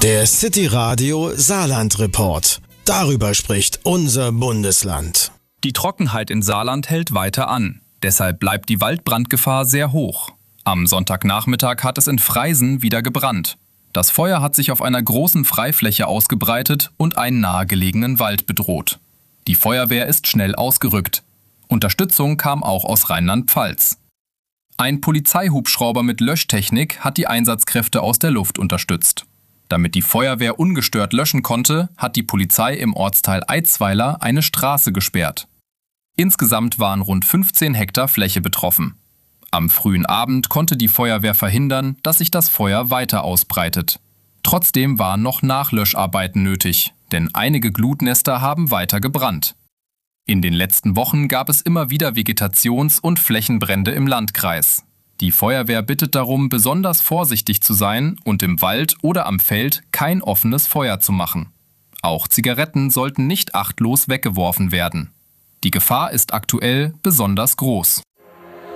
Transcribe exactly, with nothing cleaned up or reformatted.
Der City Radio Saarland Report. Darüber spricht unser Bundesland. Die Trockenheit in Saarland hält weiter an. Deshalb bleibt die Waldbrandgefahr sehr hoch. Am Sonntagnachmittag hat es in Freisen wieder gebrannt. Das Feuer hat sich auf einer großen Freifläche ausgebreitet und einen nahegelegenen Wald bedroht. Die Feuerwehr ist schnell ausgerückt. Unterstützung kam auch aus Rheinland-Pfalz. Ein Polizeihubschrauber mit Löschtechnik hat die Einsatzkräfte aus der Luft unterstützt. Damit die Feuerwehr ungestört löschen konnte, hat die Polizei im Ortsteil Eitzweiler eine Straße gesperrt. Insgesamt waren rund fünfzehn Hektar Fläche betroffen. Am frühen Abend konnte die Feuerwehr verhindern, dass sich das Feuer weiter ausbreitet. Trotzdem waren noch Nachlöscharbeiten nötig, denn einige Glutnester haben weiter gebrannt. In den letzten Wochen gab es immer wieder Vegetations- und Flächenbrände im Landkreis. Die Feuerwehr bittet darum, besonders vorsichtig zu sein und im Wald oder am Feld kein offenes Feuer zu machen. Auch Zigaretten sollten nicht achtlos weggeworfen werden. Die Gefahr ist aktuell besonders groß.